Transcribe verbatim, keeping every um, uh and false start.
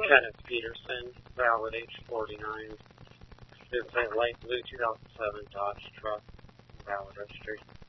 Kenneth Peterson, valid age forty-nine. This is a light blue two thousand seven Dodge truck, valid registration.